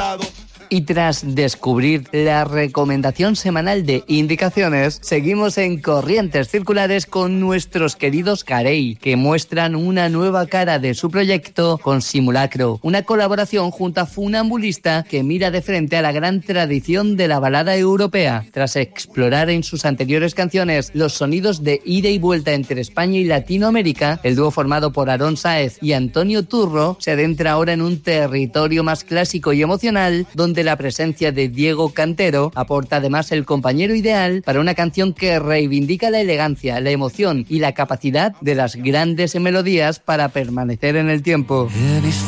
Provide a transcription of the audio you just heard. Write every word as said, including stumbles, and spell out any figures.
lado. Y tras descubrir la recomendación semanal de Indicaciones, seguimos en Corrientes Circulares con nuestros queridos Carey, que muestran una nueva cara de su proyecto con Simulacro, una colaboración junto a Funambulista que mira de frente a la gran tradición de la balada europea. Tras explorar en sus anteriores canciones los sonidos de ida y vuelta entre España y Latinoamérica, el dúo formado por Aarón Sáez y Antonio Turro se adentra ahora en un territorio más clásico y emocional, donde la presencia de Diego Cantero aporta además el compañero ideal para una canción que reivindica la elegancia, la emoción y la capacidad de las grandes melodías para permanecer en el tiempo. He visto